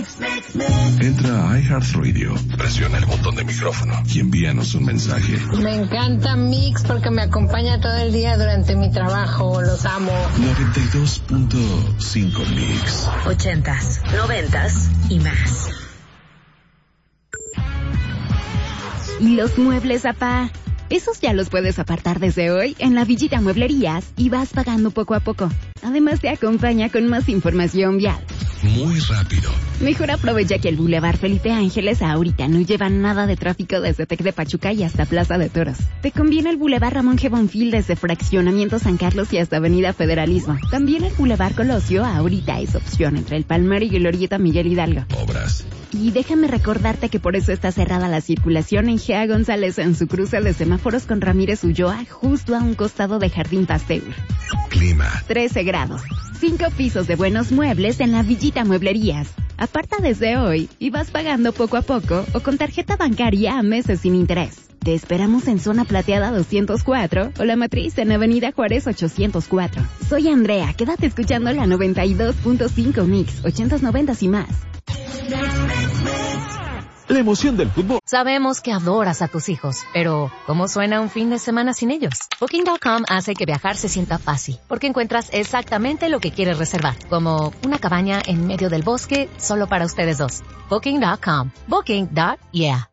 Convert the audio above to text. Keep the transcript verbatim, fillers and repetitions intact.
Entra a iHeartRadio, presiona el botón de micrófono y envíanos un mensaje. Me encanta Mix porque me acompaña todo el día durante mi trabajo. Los amo. noventa y dos punto cinco Mix. Ochentas, noventas y más. ¿Y los muebles, apá? Esos ya los puedes apartar desde hoy en la Villita Mueblerías y vas pagando poco a poco. Además te acompaña con más información vial. Muy rápido. Mejor aprovecha que el Boulevard Felipe Ángeles ahorita no lleva nada de tráfico desde Tec de Pachuca y hasta Plaza de Toros. Te conviene el Boulevard Ramón G. Bonfil desde Fraccionamiento San Carlos y hasta Avenida Federalismo. También el Boulevard Colosio ahorita es opción entre el Palmar y Glorieta Miguel Hidalgo. Obras. Y déjame recordarte que por eso está cerrada la circulación en G A González en su cruce de semáforos con Ramírez Ulloa, justo a un costado de Jardín Pasteur. Clima. trece grados. Cinco pisos de buenos muebles en la Villita Mueblerías. Aparta desde hoy y vas pagando poco a poco o con tarjeta bancaria a meses sin interés. Te esperamos en Zona Plateada doscientos cuatro o La Matriz en Avenida Juárez ochocientos cuatro. Soy Andrea, quédate escuchando la noventa y dos punto cinco Mix, ochentas, noventas y más. La emoción del fútbol. Sabemos que adoras a tus hijos, pero ¿cómo suena un fin de semana sin ellos? Booking punto com hace que viajar se sienta fácil, porque encuentras exactamente lo que quieres reservar, como una cabaña en medio del bosque solo para ustedes dos. Booking punto com. Booking. Yeah.